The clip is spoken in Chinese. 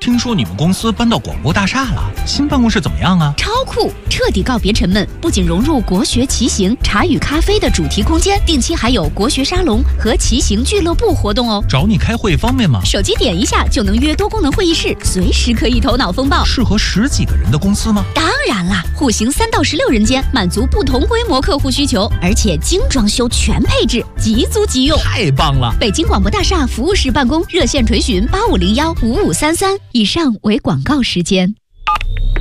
听说你们公司搬到广播大厦了，新办公室怎么样啊？ 超酷，彻底告别沉闷，不仅融入国学骑行、茶与咖啡的主题空间，定期还有国学沙龙和骑行俱乐部活动哦。 找你开会方便吗？ 手机点一下就能约多功能会议室，随时可以头脑风暴。 适合10几个人的公司吗？ 当然啦，户型3到16人间，满足不同规模客户需求，而且精装修全配置，即租即用， 太棒了！ 北京广播大厦服务室办公，热线垂询85015533，以上为广告时间。